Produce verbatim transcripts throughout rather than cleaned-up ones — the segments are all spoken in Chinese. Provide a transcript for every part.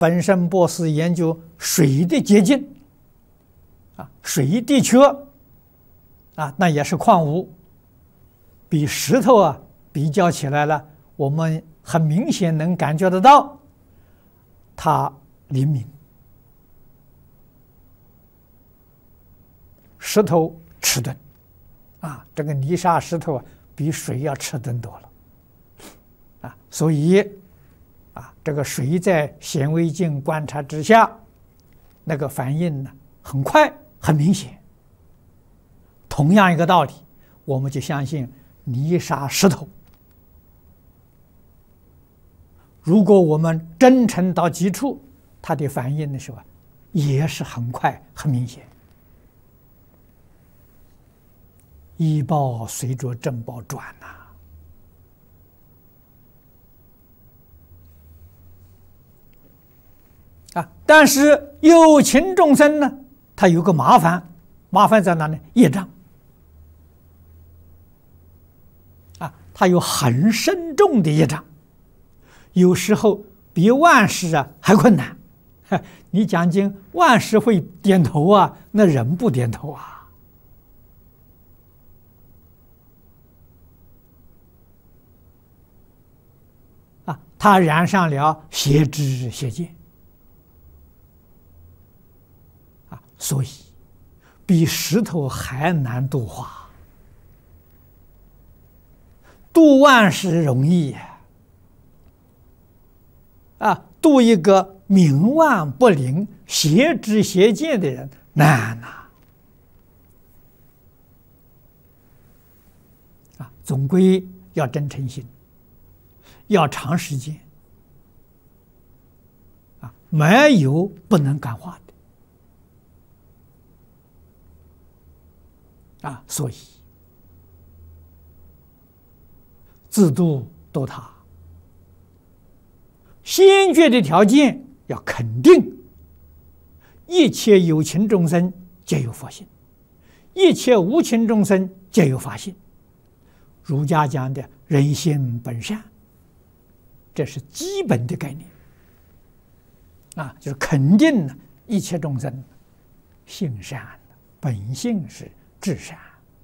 本身博士研究水的结晶，啊，水的确，啊，那也是矿物，比石头啊比较起来了，我们很明显能感觉得到，它灵敏。石头迟钝，啊，这个泥沙石头啊，比水要迟钝多了，啊，所以，啊，这个水在显微镜观察之下，那个反应呢很快很明显。同样一个道理，我们就相信泥沙石头，如果我们真诚到极处，它的反应的时候也是很快很明显。医报随着正报转呐、啊，啊！但是有情众生呢，他有个麻烦，麻烦在哪呢？业障啊，他有很深重的业障，有时候比万事啊还困难。你讲经，万事会点头啊，那人不点头啊。他染上了邪知邪见，啊，所以比石头还难度化。度万事容易啊，度一个冥顽不灵、邪知邪见的人难呐！啊，总归要真诚心。要长时间，啊，没有不能感化的，啊，所以自度度他，先决的条件要肯定，一切有情众生皆有佛性，一切无情众生皆有法性。儒家讲的人性本善。这是基本的概念，啊，就是肯定呢，一切众生性善，本性是至善。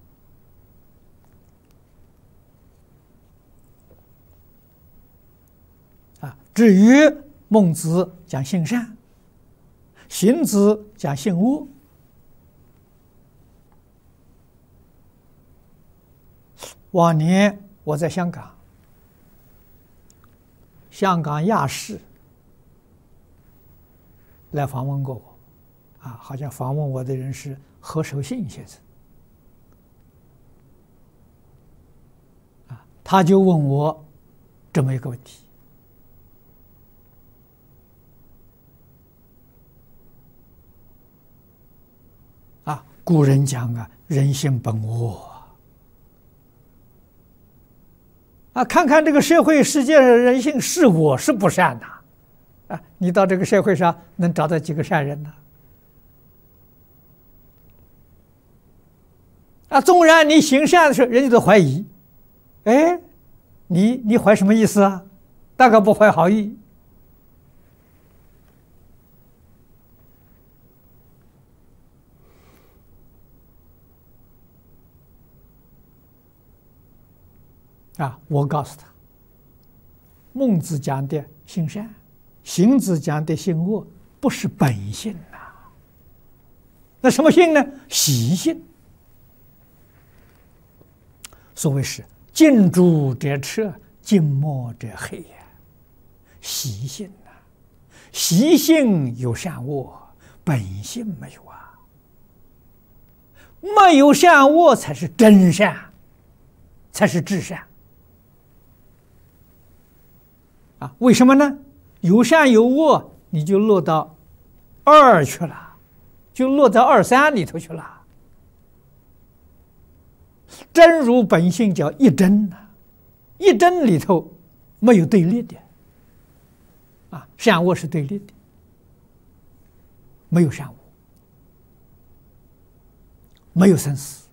啊，至于孟子讲性善，荀子讲性恶，往年我在香港。香港亚视来访问过我，啊，好像访问我的人是何守信先生，啊，他就问我这么一个问题，啊，古人讲啊，人性本恶。啊，看看这个社会世界的人性是我是不善呐，啊，你到这个社会上能找到几个善人呢？啊，纵然你行善的时候，人家都怀疑，哎，你你怀什么意思啊？大概不怀好意。啊，我告诉他，孟子讲的性善，荀子讲的性恶，不是本性呐、啊。那什么性呢？习性。所谓是近朱者赤，近墨者黑呀，习性呐、啊。习性有善恶，本性没有啊。没有善恶才是真善，才是至善。啊，为什么呢？有善有恶，你就落到二去了，就落到二三里头去了。真如本性叫一真呐、啊，一真里头没有对立的，啊，善恶是对立的，没有善恶，没有生死，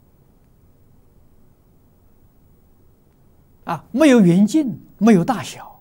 啊，没有远近，没有大小。